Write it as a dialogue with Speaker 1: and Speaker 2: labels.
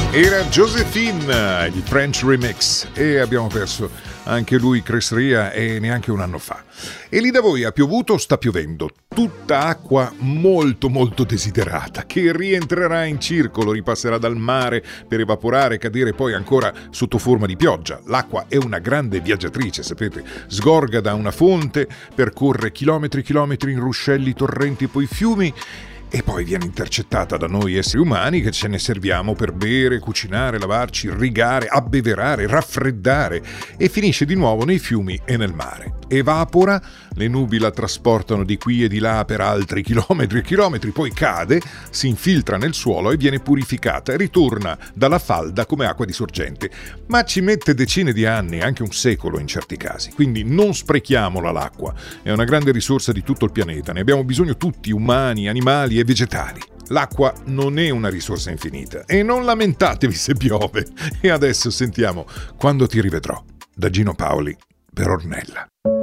Speaker 1: Era Josephine, il French Remix, e abbiamo perso anche lui, Chris Ria, e neanche un anno fa. E lì da voi ha piovuto o sta piovendo? Tutta acqua molto molto desiderata, che rientrerà in circolo, ripasserà dal mare per evaporare e cadere poi ancora sotto forma di pioggia. L'acqua è una grande viaggiatrice, sapete, sgorga da una fonte, percorre chilometri e chilometri in ruscelli, torrenti e poi fiumi, e poi viene intercettata da noi esseri umani che ce ne serviamo per bere, cucinare, lavarci, irrigare, abbeverare, raffreddare, e finisce di nuovo nei fiumi e nel mare. Evapora, le nubi la trasportano di qui e di là per altri chilometri e chilometri, poi cade, si infiltra nel suolo e viene purificata e ritorna dalla falda come acqua di sorgente. Ma ci mette decine di anni, anche un secolo in certi casi. Quindi non sprechiamola l'acqua, è una grande risorsa di tutto il pianeta, ne abbiamo bisogno tutti, umani, animali e vegetali. L'acqua non è una risorsa infinita e non lamentatevi se piove. E adesso sentiamo Quando ti rivedrò, da Gino Paoli per Ornella.